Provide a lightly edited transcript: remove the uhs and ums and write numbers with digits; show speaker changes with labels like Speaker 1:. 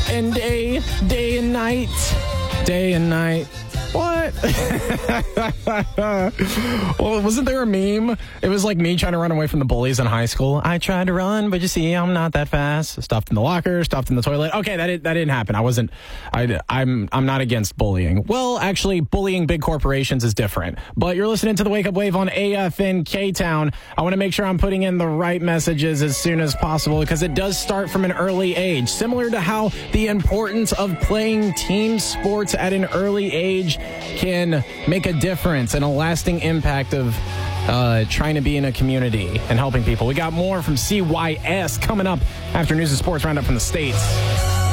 Speaker 1: and day and night. Day and night. What? Well, wasn't there a meme? It was like me trying to run away from the bullies in high school. I tried to run, but you see, I'm not that fast. Stuffed in the locker, stuffed in the toilet. Okay, that didn't happen. I'm not against bullying. Well, actually, bullying big corporations is different. But you're listening to the Wake Up Wave on AFN K-Town. I want to make sure I'm putting in the right messages as soon as possible because it does start from an early age. Similar to how the importance of playing team sports at an early age can make a difference and a lasting impact of trying to be in a community and helping people. We got more from CYS coming up after News and Sports Roundup from the States.